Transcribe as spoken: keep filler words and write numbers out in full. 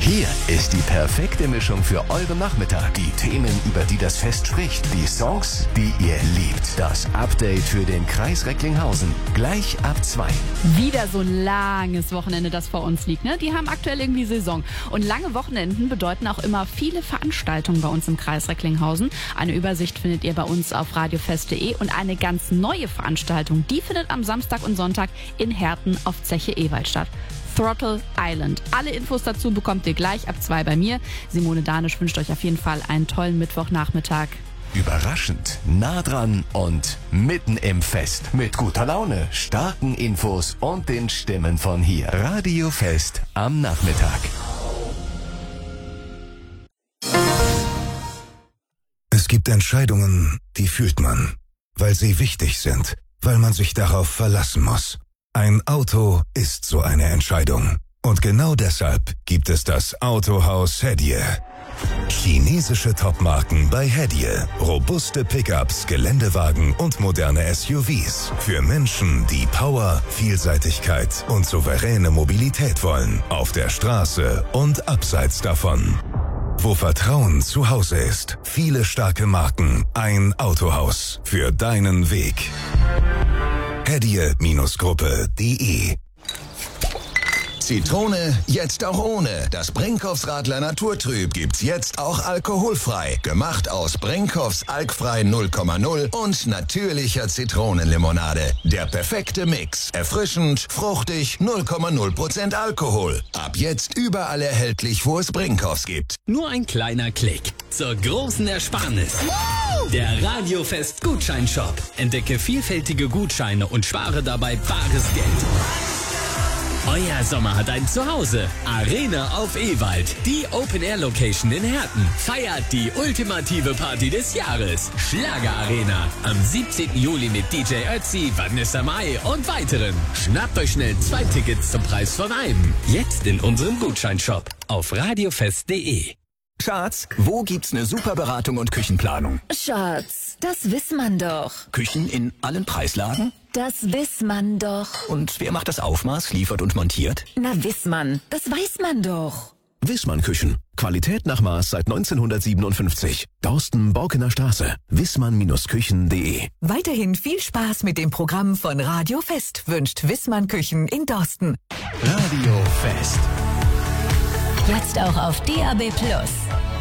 Hier ist die perfekte Mischung für euren Nachmittag. Die Themen, über die das Fest spricht. Die Songs, die ihr liebt. Das Update für den Kreis Recklinghausen. Gleich ab zwei. Wieder so ein langes Wochenende, das vor uns liegt. Ne? Die haben aktuell irgendwie Saison. Und lange Wochenenden bedeuten auch immer viele Veranstaltungen bei uns im Kreis Recklinghausen. Eine Übersicht findet ihr bei uns auf radiofest punkt de. Und eine ganz neue Veranstaltung, die findet am Samstag und Sonntag in Herten auf Zeche Ewald statt. Throttle Island. Alle Infos dazu bekommt ihr gleich ab zwei bei mir. Simone Danisch wünscht euch auf jeden Fall einen tollen Mittwochnachmittag. Überraschend, nah dran und mitten im Fest. Mit guter Laune, starken Infos und den Stimmen von hier. Radiofest am Nachmittag. Es gibt Entscheidungen, die fühlt man, weil sie wichtig sind, weil man sich darauf verlassen muss. Ein Auto ist so eine Entscheidung. Und genau deshalb gibt es das Autohaus Hedje. Chinesische Topmarken bei Hedje. Robuste Pickups, Geländewagen und moderne S U Vs. Für Menschen, die Power, Vielseitigkeit und souveräne Mobilität wollen. Auf der Straße und abseits davon. Wo Vertrauen zu Hause ist. Viele starke Marken. Ein Autohaus. Für deinen Weg. hedje Gruppe punkt de. Zitrone, jetzt auch ohne. Das Brinkhoffs Radler Naturtrüb gibt's jetzt auch alkoholfrei. Gemacht aus Brinkhoffs alkfrei null Komma null und natürlicher Zitronenlimonade. Der perfekte Mix. Erfrischend, fruchtig, null Komma null Prozent Alkohol. Ab jetzt überall erhältlich, wo es Brinkhoffs gibt. Nur ein kleiner Klick zur großen Ersparnis. Der Radiofest Gutscheinshop. Entdecke vielfältige Gutscheine und spare dabei bares Geld. Euer Sommer hat ein Zuhause. Arena auf Ewald. Die Open-Air-Location in Herten. Feiert die ultimative Party des Jahres. Schlager Arena. Am siebzehnten Juli mit D J Ötzi, Vanessa Mai und weiteren. Schnappt euch schnell zwei Tickets zum Preis von einem. Jetzt in unserem Gutscheinshop auf radiofest punkt de. Schatz, wo gibt's eine super Beratung und Küchenplanung? Schatz, das weiß man doch. Küchen in allen Preislagen? Das weiß man doch. Und wer macht das Aufmaß, liefert und montiert? Na, weiß man, das weiß man doch. Wissmann Küchen. Qualität nach Maß seit neunzehnhundertsiebenundfünfzig. Dorsten, Borkener Straße. wissmann Küchen punkt de. Weiterhin viel Spaß mit dem Programm von Radio Fest wünscht Wissmann Küchen in Dorsten. Radio Fest. Jetzt auch auf D A B Plus.